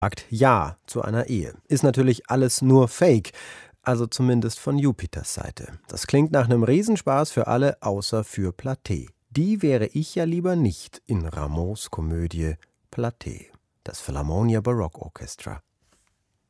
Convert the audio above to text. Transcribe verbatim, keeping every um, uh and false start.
sagt Ja zu einer Ehe. Ist natürlich alles nur Fake, also zumindest von Jupiters Seite. Das klingt nach einem Riesenspaß für alle, außer für Platée. Die wäre ich ja lieber nicht in Rameaus Komödie Platée. Das Philharmonia Baroque Orchestra.